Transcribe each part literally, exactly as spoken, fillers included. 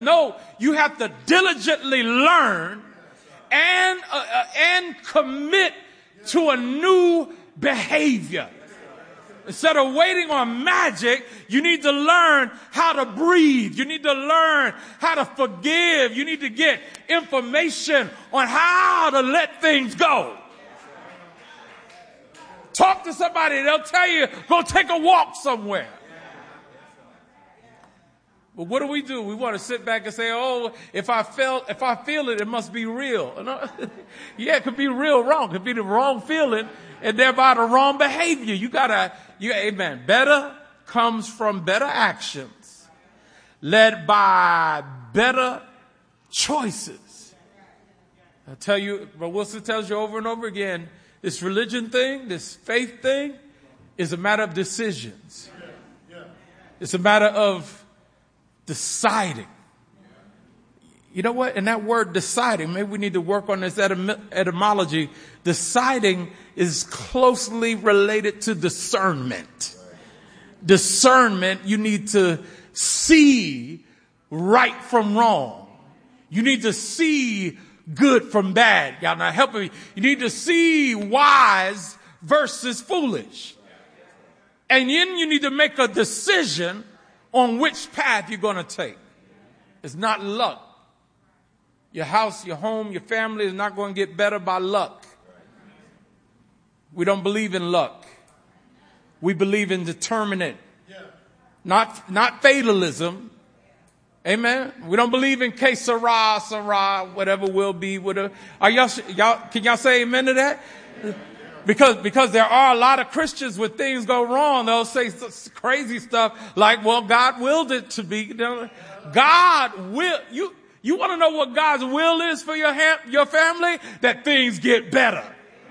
No, you have to diligently learn and uh, uh, and commit to a new behavior. Instead of waiting on magic, you need to learn how to breathe. You need to learn how to forgive. You need to get information on how to let things go. Talk to somebody. They'll tell you, go take a walk somewhere. But what do we do? We want to sit back and say, oh, if I felt, if I feel it, it must be real. No. Yeah, it could be real wrong. It could be the wrong feeling and thereby the wrong behavior. You gotta, you, amen. Better comes from better actions led by better choices. I tell you, but Wilson tells you over and over again, this religion thing, this faith thing is a matter of decisions. It's a matter of deciding. You know what? And that word deciding, maybe we need to work on this etym- etymology. Deciding is closely related to discernment. Discernment, you need to see right from wrong. You need to see good from bad. Y'all not helping me. You need to see wise versus foolish. And then you need to make a decision on which path you're going to take. It's not luck. Your house, your home, your family is not going to get better by luck. We don't believe in luck. We believe in determinant. Not, not fatalism. Amen. We don't believe in que sera, sera, whatever will be, whatever. Are y'all, y'all, can y'all say amen to that? Because, because there are a lot of Christians when things go wrong, they'll say crazy stuff like, well, God willed it to be. God will, you, you want to know what God's will is for your, ha- your family? That things get better.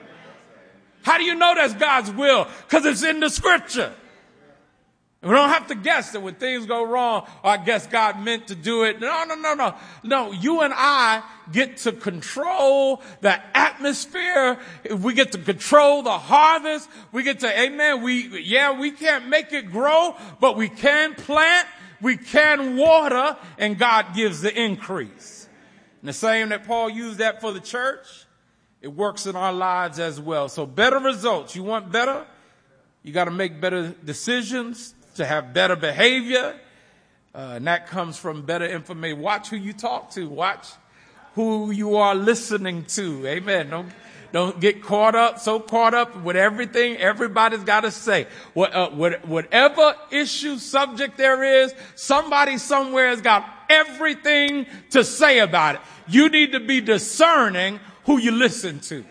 How do you know that's God's will? Because it's in the scripture. We don't have to guess that when things go wrong, or I guess God meant to do it. No, no, no, no. No, you and I get to control the atmosphere. We get to control the harvest. We get to, amen, we, yeah, we can't make it grow, but we can plant, we can water, and God gives the increase. And the same that Paul used that for the church, it works in our lives as well. So better results. You want better? You got to make better decisions to have better behavior. Uh, and that comes from better information. Watch who you talk to. Watch who you are listening to. Amen. Don't, don't get caught up, so caught up with everything everybody's got to say. What, uh, what, whatever issue, subject there is, somebody somewhere has got everything to say about it. You need to be discerning who you listen to.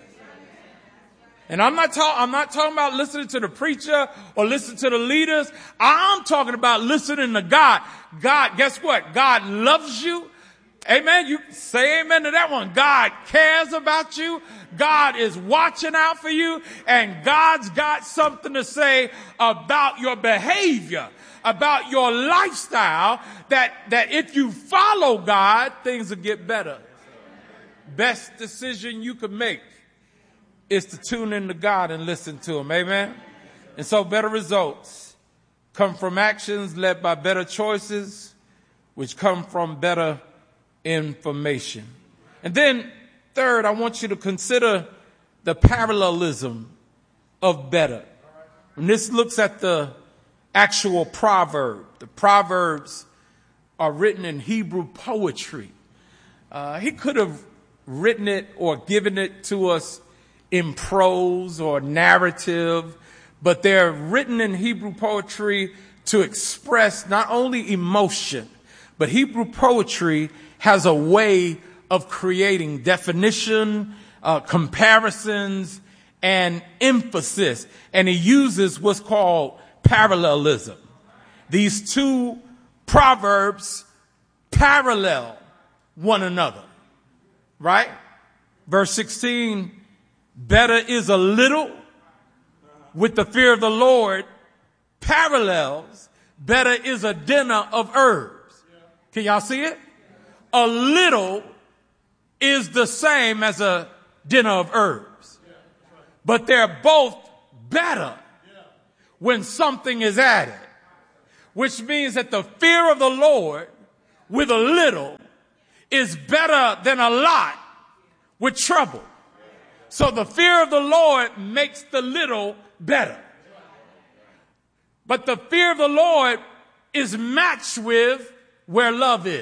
And I'm not talking, I'm not talking about listening to the preacher or listening to the leaders. I'm talking about listening to God. God, guess what? God loves you. Amen. You say amen to that one. God cares about you. God is watching out for you. And God's got something to say about your behavior, about your lifestyle, that, that if you follow God, things will get better. Best decision you could make is to tune into God and listen to him. Amen. And so better results come from actions led by better choices, which come from better information. And then third, I want you to consider the parallelism of better. And this looks at the actual proverb. The Proverbs are written in Hebrew poetry. Uh, he could have written it or given it to us in prose or narrative, but they're written in Hebrew poetry to express not only emotion, but Hebrew poetry has a way of creating definition, uh, comparisons, and emphasis. And he uses what's called parallelism. These two proverbs parallel one another, right? Verse sixteen, better is a little with the fear of the Lord, parallels, better is a dinner of herbs. Can y'all see it? A little is the same as a dinner of herbs. But they're both better when something is added. Which means that the fear of the Lord with a little is better than a lot with trouble. So the fear of the Lord makes the little better. But the fear of the Lord is matched with where love is.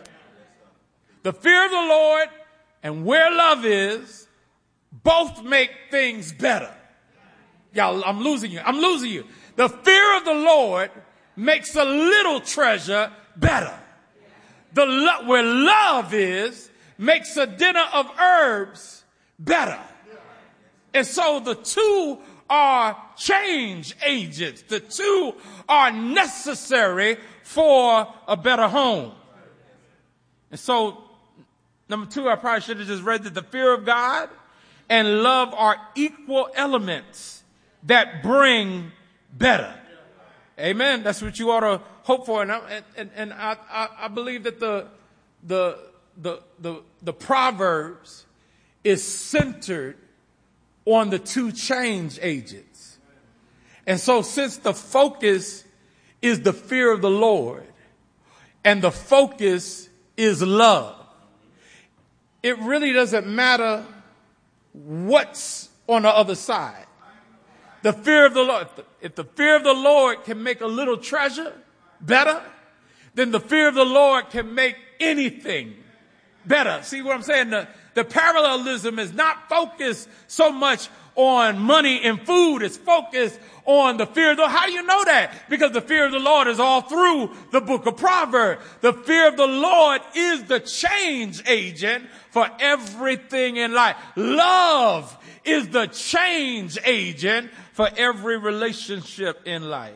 The fear of the Lord and where love is both make things better. Y'all, I'm losing you. I'm losing you. The fear of the Lord makes a little treasure better. The lo- where love is makes a dinner of herbs better. And so the two are change agents. The two are necessary for a better home. And so, number two, I probably should have just read that the fear of God and love are equal elements that bring better. Amen. That's what you ought to hope for. And I, and, and I, I, I believe that the, the, the, the, the Proverbs is centered on the two change agents. And so since the focus is the fear of the Lord and the focus is love, it really doesn't matter what's on the other side. The fear of the Lord, if the, if the fear of the Lord can make a little treasure better, then the fear of the Lord can make anything better. See what I'm saying? The, the parallelism is not focused so much on money and food. It's focused on the fear of the Lord. How do you know that? Because the fear of the Lord is all through the book of Proverbs. The fear of the Lord is the change agent for everything in life. Love is the change agent for every relationship in life.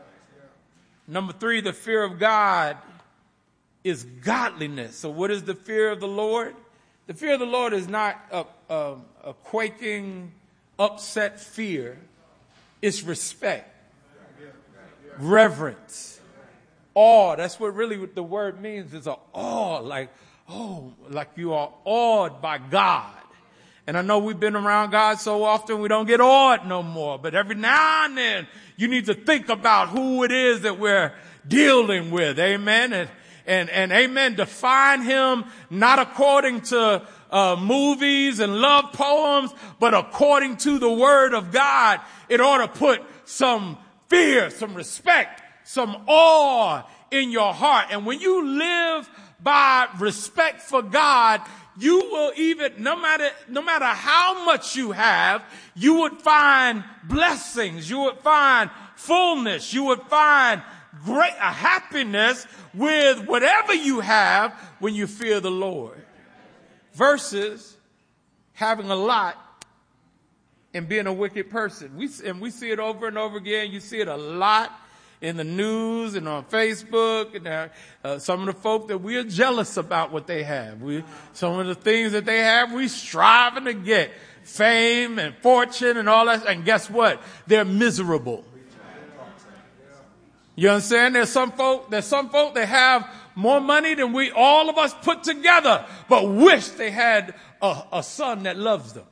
Number three, the fear of God is godliness. So what is the fear of the Lord? The fear of the Lord is not a, a, a quaking, upset fear. It's respect, reverence, awe. That's what really what the word means. It's an awe, like, oh, like you are awed by God. And I know we've been around God so often we don't get awed no more. But every now and then you need to think about who it is that we're dealing with. Amen. And, and, and amen. Define him not according to uh, movies and love poems, but according to the word of God. It ought to put some fear, some respect, some awe in your heart. And when you live by respect for God, you will even, no matter, no matter how much you have, you would find blessings. You would find fullness. You would find great a happiness with whatever you have when you fear the Lord. Versus having a lot and being a wicked person. We, and we see it over and over again. You see it a lot in the news and on Facebook, and uh, uh, some of the folk that we are jealous about what they have. We, some of the things that they have, we striving to get fame and fortune and all that. And guess what? They're miserable. You understand? There's some folk, there's some folk that have more money than we, all of us put together, but wish they had a, a son that loves them.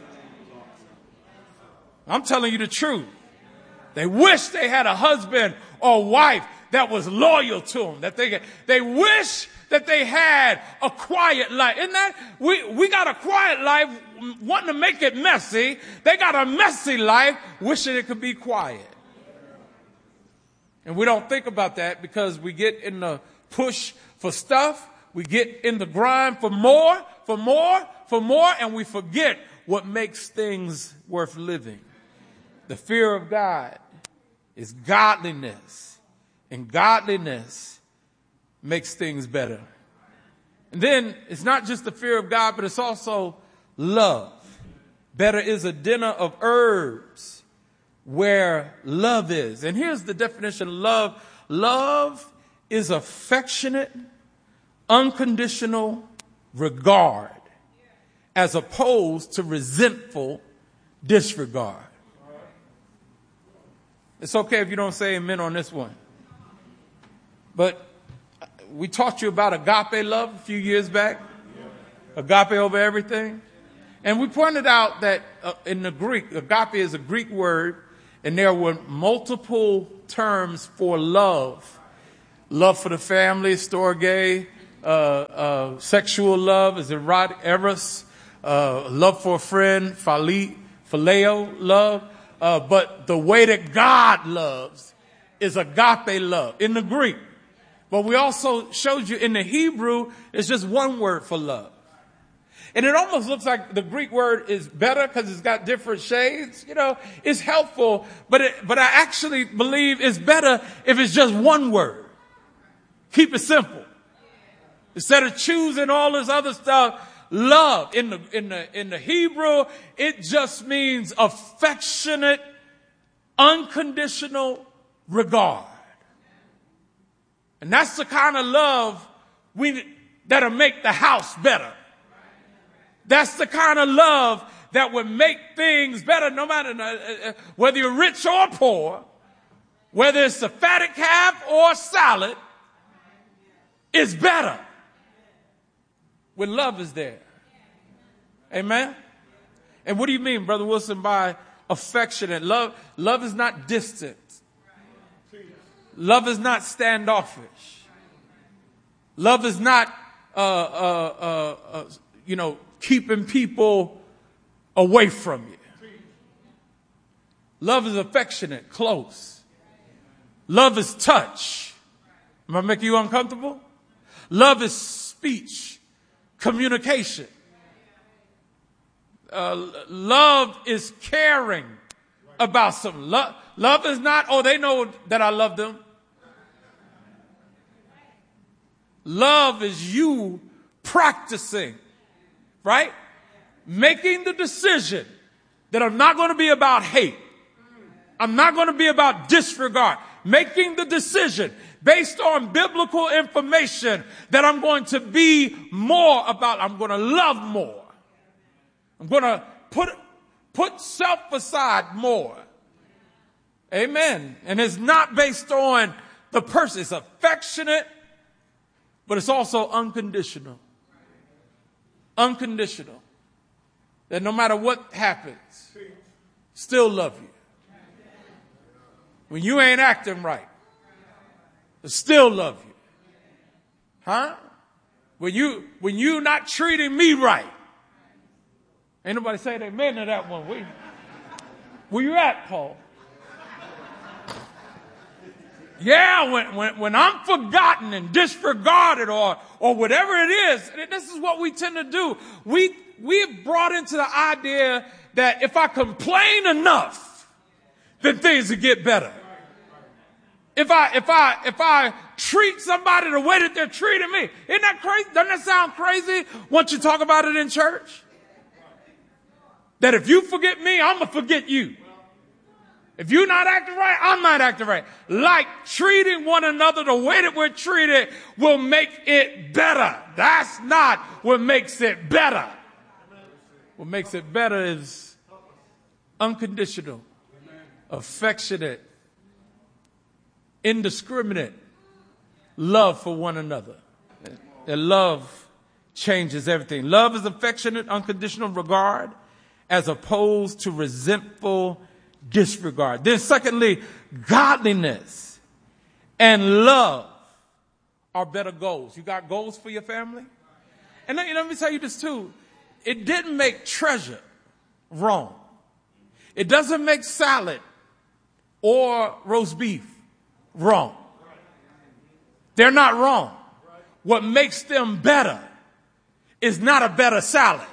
I'm telling you the truth. They wish they had a husband or wife that was loyal to them. That they they wish that they had a quiet life. Isn't that we we got a quiet life wanting to make it messy. They got a messy life wishing it could be quiet. And we don't think about that because we get in the push for stuff. We get in the grind for more, for more, for more, and we forget what makes things worth living. The fear of God is godliness, and godliness makes things better. And then it's not just the fear of God, but it's also love. Better is a dinner of herbs where love is. And here's the definition of love. Love is affectionate, unconditional regard as opposed to resentful disregard. It's okay if you don't say amen on this one. But we taught you about agape love a few years back. Agape over everything. And we pointed out that uh, in the Greek, agape is a Greek word, and there were multiple terms for love love for the family, storge, uh, uh, sexual love is erotic, eros, uh, love for a friend, phile, phileo love. Uh, but the way that God loves is agape love in the Greek. But we also showed you in the Hebrew, it's just one word for love. And it almost looks like the Greek word is better because it's got different shades. You know, it's helpful, but it, but I actually believe it's better if it's just one word. Keep it simple. Instead of choosing all this other stuff, love in the in the in the Hebrew, it just means affectionate, unconditional regard. And that's the kind of love we that'll make the house better. That's the kind of love that would make things better, no matter uh, whether you're rich or poor, whether it's a fatted calf or a salad, it's better when love is there. Amen? And what do you mean, Brother Wilson, by affectionate? Love, love is not distant. Love is not standoffish. Love is not, uh, uh, uh, uh, you know, keeping people away from you. Love is affectionate, close. Love is touch. Am I making you uncomfortable? Love is speech, communication. Uh, love is caring about something. Love, love is not, oh, they know that I love them. Love is you practicing, right? Making the decision that I'm not going to be about hate. I'm not going to be about disregard. Making the decision based on biblical information that I'm going to be more about, I'm going to love more. I'm going to put, put self aside more. Amen. And it's not based on the person. It's affectionate, but it's also unconditional. Unconditional. That no matter what happens, still love you. When you ain't acting right, I still love you. Huh? When you, when you not treating me right. Ain't nobody saying amen to that one. Where, where you at, Paul? Yeah, when, when, when I'm forgotten and disregarded or, or whatever it is, this is what we tend to do. We, we've brought into the idea that if I complain enough, then things will get better. If I, if I, if I treat somebody the way that they're treating me, isn't that crazy? Doesn't that sound crazy once you talk about it in church? That if you forget me, I'm going to forget you. If you're not acting right, I'm not acting right. Like treating one another the way that we're treated will make it better. That's not what makes it better. What makes it better is unconditional, affectionate, indiscriminate love for one another. And love changes everything. Love is affectionate, unconditional regard as opposed to resentful disregard. Then secondly, godliness and love are better goals. You got goals for your family? And let, let me tell you this too. It didn't make treasure wrong. It doesn't make salad or roast beef wrong. They're not wrong. What makes them better is not a better salad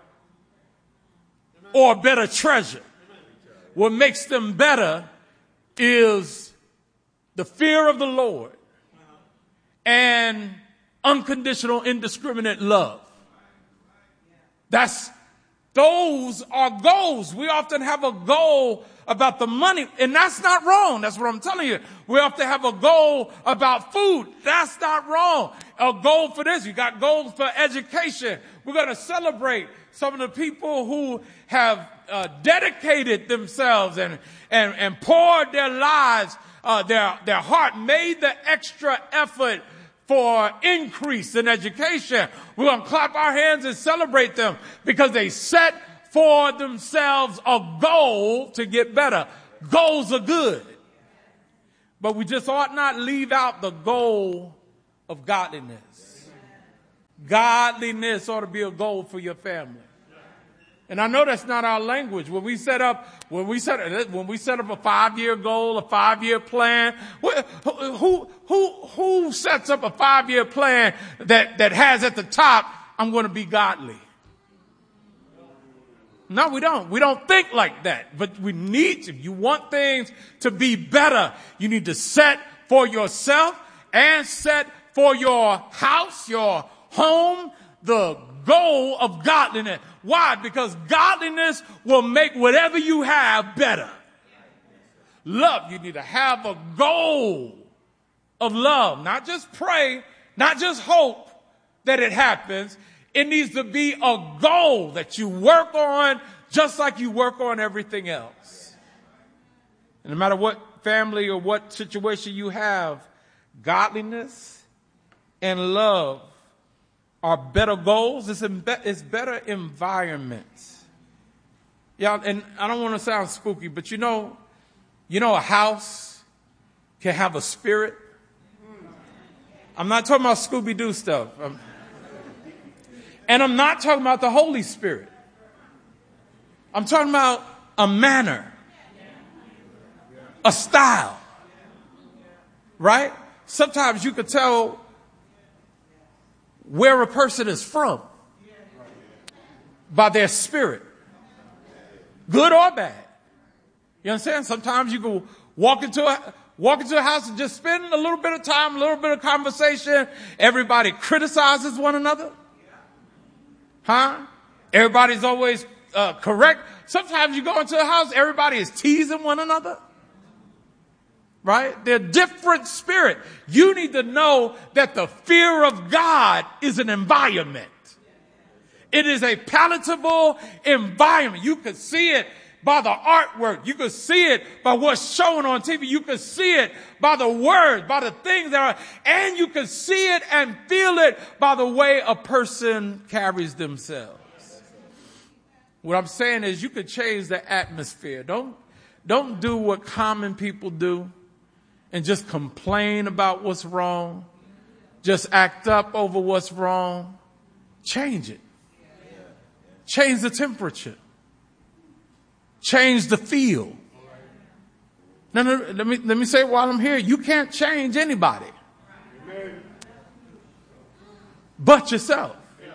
or a better treasure. What makes them better is the fear of the Lord and unconditional, indiscriminate love. That's, those are goals. We often have a goal about the money, and that's not wrong. That's what I'm telling you. We often have a goal about food. That's not wrong. A goal for this. You got goals for education. We're going to celebrate some of the people who have uh, dedicated themselves and, and, and poured their lives, uh, their, their heart, made the extra effort for increase in education. We're going to clap our hands and celebrate them because they set for themselves a goal to get better. Goals are good. But we just ought not leave out the goal of godliness. Godliness ought to be a goal for your family. And I know that's not our language. When we set up, when we set, when we set up a five-year goal, a five-year plan, who, who, who sets up a five-year plan that, that has at the top, I'm going to be godly? No, we don't. We don't think like that, but we need to. You want things to be better. You need to set for yourself and set for your house, your home, the goal of godliness. Why? Because godliness will make whatever you have better. Love. You need to have a goal of love. Not just pray, not just hope that it happens. It needs to be a goal that you work on just like you work on everything else. And no matter what family or what situation you have, godliness and love are better goals. It's, in be- it's better environments. Yeah, and I don't want to sound spooky, but you know, you know, a house can have a spirit. I'm not talking about Scooby-Doo stuff. I'm, And I'm not talking about the Holy Spirit. I'm talking about a manner, a style, right? Sometimes you could tell where a person is from by their spirit, good or bad. You understand? Sometimes you can walk into a walk into a house and just spend a little bit of time, a little bit of conversation. Everybody criticizes one another. Huh? Everybody's always uh, correct. Sometimes you go into a house, everybody is teasing one another. Right? They're different spirit. You need to know that the fear of God is an environment. It is a palatable environment. You can see it by the artwork. You can see it by what's shown on T V. You can see it by the words, by the things that are, and you can see it and feel it by the way a person carries themselves. What I'm saying is you could change the atmosphere. Don't, don't do what common people do and just complain about what's wrong. Just act up over what's wrong. Change it. Change the temperature. Change the feel. No, no, let me, let me say it while I'm here. You can't change anybody but yourself.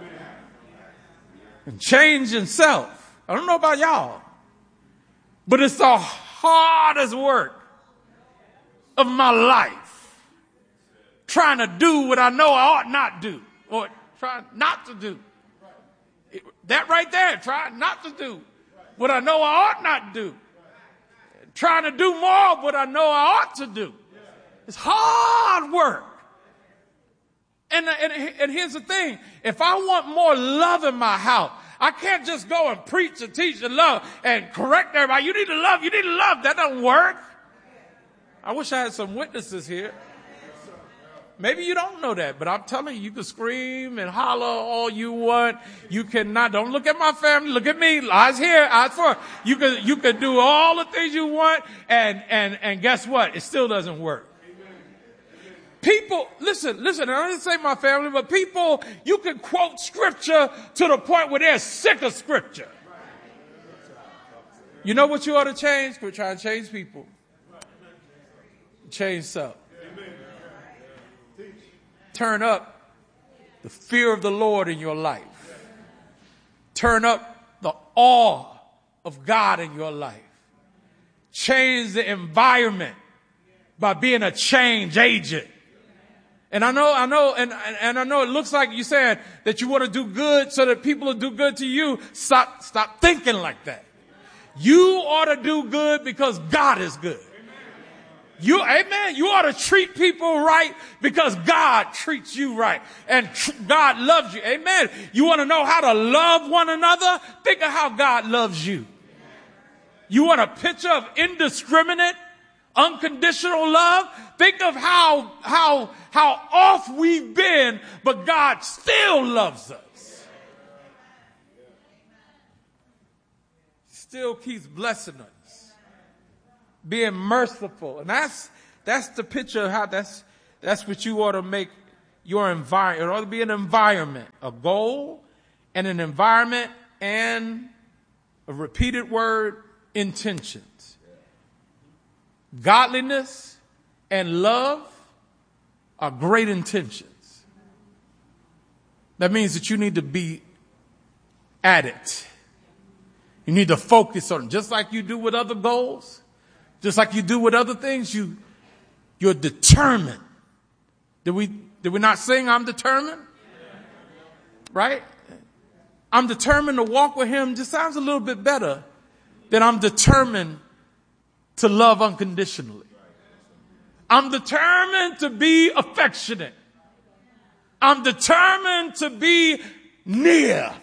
And change yourself. I don't know about y'all, but it's the hardest work of my life. Trying to do what I know I ought not do, or trying not to do. That right there, trying not to do what I know I ought not do. Trying to do more of what I know I ought to do. It's hard work. And, and, and here's the thing. If I want more love in my house, I can't just go and preach and teach and love and correct everybody. You need to love. You need to love. That doesn't work. I wish I had some witnesses here. Maybe you don't know that, but I'm telling you, you can scream and holler all you want. You cannot. Don't look at my family. Look at me. Eyes here, eyes forward. You can, you can do all the things you want, and, and, and guess what? It still doesn't work. People, listen, listen, I didn't say my family, but people, you can quote scripture to the point where they're sick of scripture. You know what you ought to change? Quit trying to change people. Change self. Turn up the fear of the Lord in your life. Turn up the awe of God in your life. Change the environment by being a change agent. And I know, I know, and, and I know it looks like you're saying that you want to do good so that people will do good to you. Stop, stop thinking like that. You ought to do good because God is good. You, amen. You ought to treat people right because God treats you right. And tr- God loves you. Amen. You want to know how to love one another? Think of how God loves you. You want a picture of indiscriminate, unconditional love? Think of how, how, how off we've been, but God still loves us. Still keeps blessing us. Being merciful. And that's, that's the picture of how that's, that's what you ought to make your environment. It ought to be an environment, a goal and an environment and a repeated word, intentions. Godliness and love are great intentions. That means that you need to be at it. You need to focus on it. Just like you do with other goals, just like you do with other things, you, you're determined. Did we, did we not sing, I'm determined? Right? I'm determined to walk with him just sounds a little bit better than I'm determined to love unconditionally. I'm determined to be affectionate. I'm determined to be near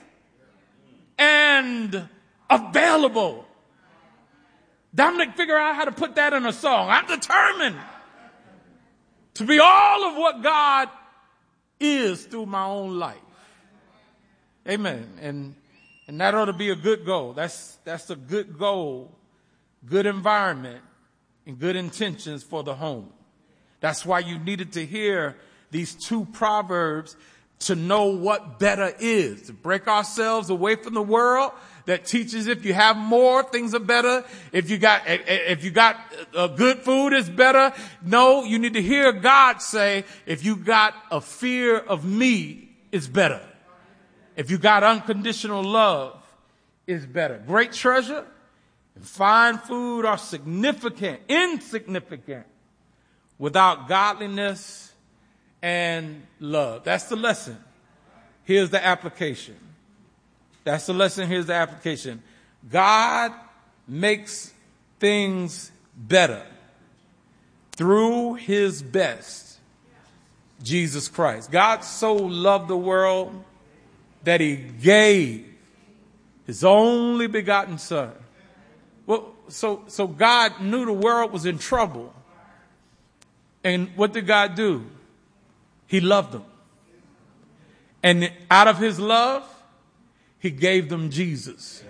and available. Dominic figured out how to put that in a song. I'm determined to be all of what God is through my own life. Amen. And and that ought to be a good goal. That's that's a good goal, good environment, and good intentions for the home. That's why you needed to hear these two proverbs to know what better is, to break ourselves away from the world that teaches if you have more, things are better. If you got, if you got uh, good food, it's better. No, you need to hear God say, if you got a fear of me, it's better. If you got unconditional love, it's better. Great treasure and fine food are significant, insignificant without godliness and love. That's the lesson. Here's the application. That's the lesson. Here's the application. God makes things better through his best, Jesus Christ. God so loved the world that he gave his only begotten son. Well, so, so God knew the world was in trouble. And what did God do? He loved them. And out of his love, he gave them Jesus.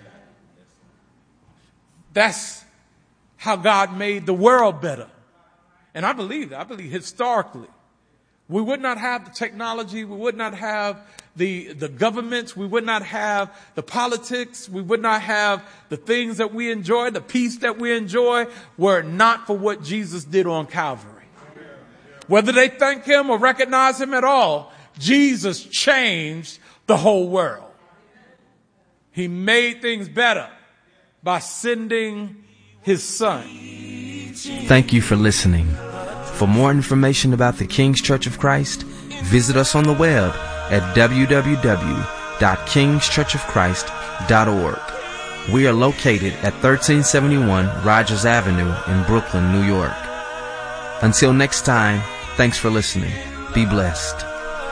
That's how God made the world better. And I believe that. I believe historically. We would not have the technology. We would not have the, the governments. We would not have the politics. We would not have the things that we enjoy, the peace that we enjoy, were it not for what Jesus did on Calvary. Whether they thank him or recognize him at all, Jesus changed the whole world. He made things better by sending his son. Thank you for listening. For more information about the King's Church of Christ, visit us on the web at w w w dot kings church of christ dot org. We are located at thirteen seventy-one Rogers Avenue in Brooklyn, New York. Until next time, thanks for listening. Be blessed.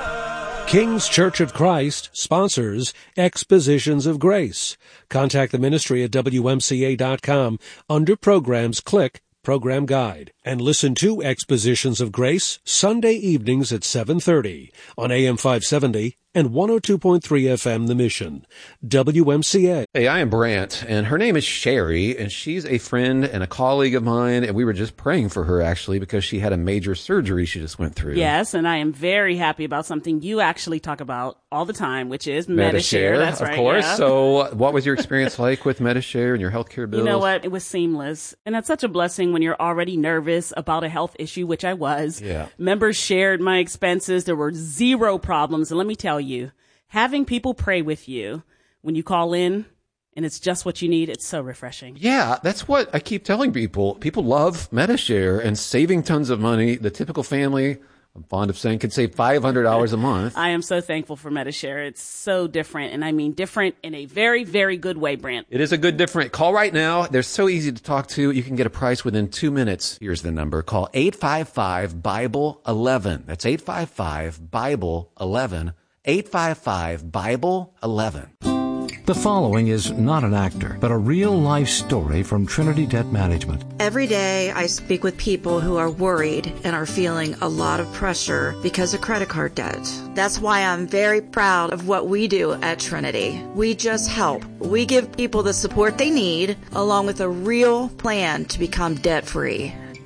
King's Church of Christ sponsors Expositions of Grace. Contact the ministry at w m c a dot com. Under Programs, click Program Guide. And listen to Expositions of Grace Sunday evenings at seven thirty on A M five seventy and one oh two point three F M The Mission. W M C A. Hey, I am Brant, and her name is Sherry, and she's a friend and a colleague of mine, and we were just praying for her, actually, because she had a major surgery she just went through. Yes, and I am very happy about something you actually talk about all the time, which is Medi-Share. That's of right. Of course. Yeah. So what was your experience like with Medi-Share and your healthcare bills? You know what? It was seamless. And that's such a blessing when you're already nervous about a health issue, which I was. Yeah. Members shared my expenses. There were zero problems. And let me tell you, having people pray with you when you call in and it's just what you need, it's so refreshing. Yeah, that's what I keep telling people. People love Medi-Share and saving tons of money. The typical family, I'm fond of saying, can save five hundred dollars a month. I am so thankful for Medi-Share. It's so different, and I mean different in a very, very good way, Brant. It is a good different. Call right now. They're so easy to talk to. You can get a price within two minutes. Here's the number. Call eight five five Bible eleven. That's eight five five Bible eleven. eight five five Bible eleven. The following is not an actor, but a real-life story from Trinity Debt Management. Every day I speak with people who are worried and are feeling a lot of pressure because of credit card debt. That's why I'm very proud of what we do at Trinity. We just help. We give people the support they need, along with a real plan to become debt-free.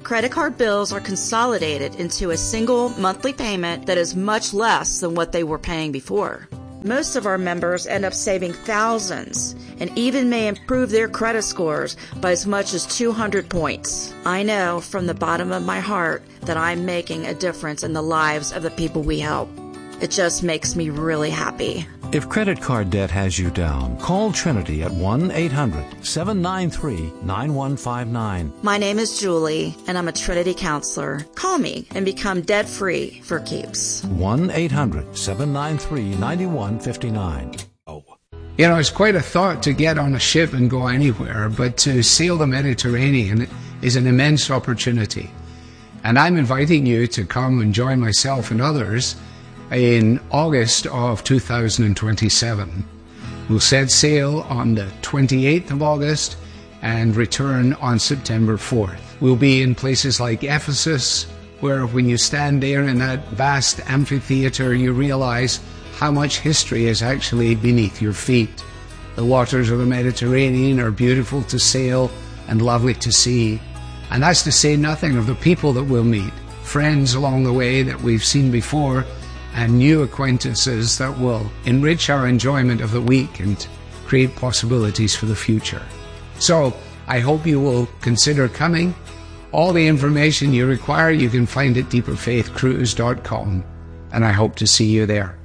Credit card bills are consolidated into a single monthly payment that is much less than what they were paying before. Most of our members end up saving thousands and even may improve their credit scores by as much as two hundred points. I know from the bottom of my heart that I'm making a difference in the lives of the people we help. It just makes me really happy. If credit card debt has you down, call Trinity at one eight hundred seven nine three nine one five nine. My name is Julie, and I'm a Trinity counselor. Call me and become debt-free for keeps. one eight hundred seven nine three nine one five nine. Oh. You know, it's quite a thought to get on a ship and go anywhere, but to sail the Mediterranean is an immense opportunity. And I'm inviting you to come and join myself and others in August of two thousand twenty-seven. We'll set sail on the twenty-eighth of August and return on September fourth. We'll be in places like Ephesus, where when you stand there in that vast amphitheater, you realize how much history is actually beneath your feet. The waters of the Mediterranean are beautiful to sail and lovely to see. And that's to say nothing of the people that we'll meet, friends along the way that we've seen before, and new acquaintances that will enrich our enjoyment of the week and create possibilities for the future. So I hope you will consider coming. All the information you require you can find at deeper faith cruise dot com, and I hope to see you there.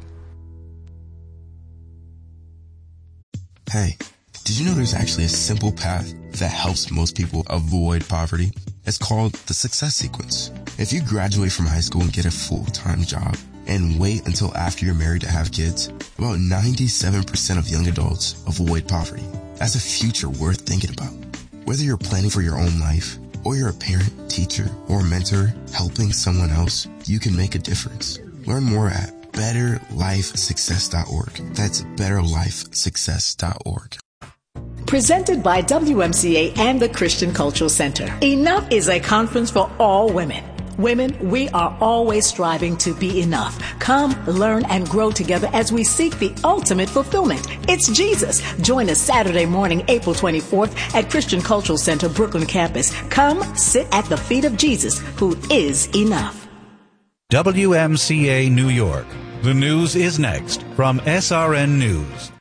Hey, did you know there's actually a simple path that helps most people avoid poverty? It's called the Success Sequence. If you graduate from high school and get a full-time job, and wait until after you're married to have kids, about ninety-seven percent of young adults avoid poverty. That's a future worth thinking about. Whether you're planning for your own life, or you're a parent, teacher, or mentor helping someone else, you can make a difference. Learn more at better life success dot org. That's better life success dot org. Presented by W M C A and the Christian Cultural Center. Enough is a conference for all women. Women, we are always striving to be enough. Come, learn, and grow together as we seek the ultimate fulfillment. It's Jesus. Join us Saturday morning, April twenty-fourth at Christian Cultural Center, Brooklyn campus. Come, sit at the feet of Jesus, who is enough. W M C A New York. The news is next from S R N News.